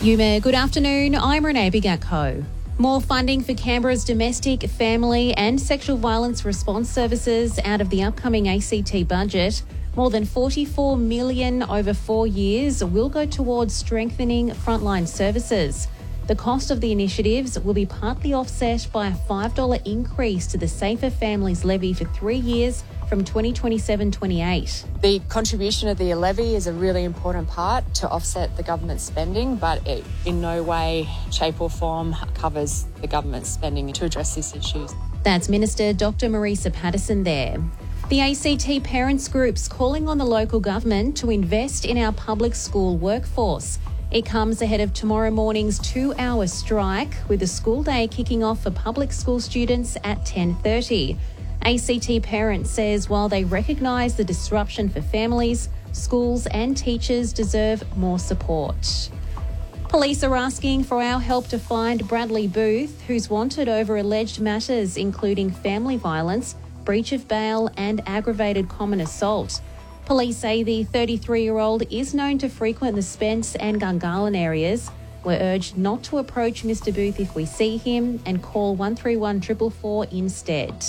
Yuma, good afternoon. I'm Renee Bigatko. More funding for Canberra's domestic, family and sexual violence response services out of the upcoming ACT budget. More than $44 million over 4 years will go towards strengthening frontline services. The cost of the initiatives will be partly offset by a $5 increase to the Safer Families Levy for 3 years from 2027-28. The contribution of the levy is a really important part to offset the government spending, but it in no way, shape or form covers the government spending to address these issues. That's Minister Dr. Marisa Patterson there. The ACT parents groups calling on the local government to invest in our public school workforce. It comes ahead of tomorrow morning's 2-hour strike, with the school day kicking off for public school students at 10:30. ACT Parents says while they recognise the disruption for families, schools and teachers deserve more support. Police are asking for our help to find Bradley Booth, who's wanted over alleged matters including family violence, breach of bail and aggravated common assault. Police say the 33-year-old is known to frequent the Spence and Gungahlin areas. We're urged not to approach Mr Booth if we see him and call 131 444 instead.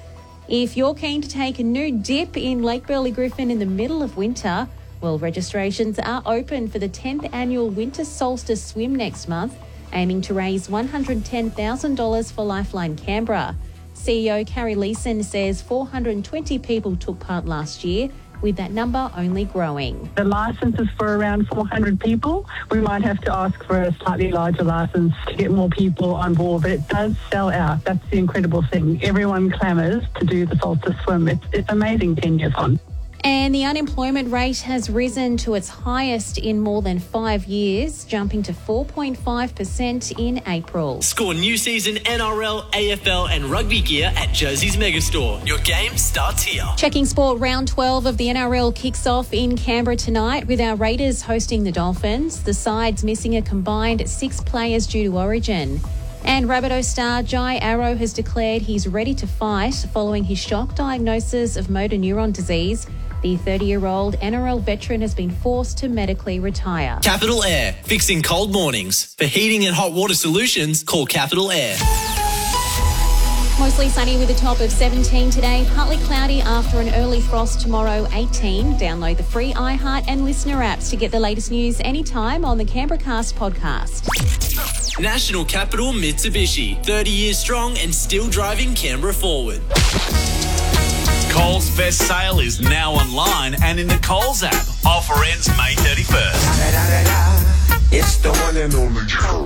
If you're keen to take a nude dip in Lake Burley Griffin in the middle of winter, well, registrations are open for the 10th annual Winter Solstice Swim next month, aiming to raise $110,000 for Lifeline Canberra. CEO Carrie Leeson says 420 people took part last year, with that number only growing. The licence is for around 400 people. We might have to ask for a slightly larger licence to get more people on board, but it does sell out. That's the incredible thing. Everyone clamours to do the Solstice Swim. It's amazing 10 years on. And the unemployment rate has risen to its highest in more than 5 years, jumping to 4.5% in April. Score new season NRL, AFL and rugby gear at Josie's Megastore. Your game starts here. Checking sport, round 12 of the NRL kicks off in Canberra tonight with our Raiders hosting the Dolphins. The side's missing a combined 6 players due to Origin. And Rabbitoh star Jai Arrow has declared he's ready to fight following his shock diagnosis of motor neuron disease. The 30-year-old NRL veteran has been forced to medically retire. Capital Air, fixing cold mornings. For heating and hot water solutions, call Capital Air. Mostly sunny with a top of 17 today. Partly cloudy after an early frost tomorrow, 18. Download the free iHeart and Listener apps to get the latest news anytime on the CanberraCast podcast. National Capital Mitsubishi, 30 years strong and still driving Canberra forward. Coles Best Sale is now online and in the Coles app. Offer ends May 31st. It's the one and only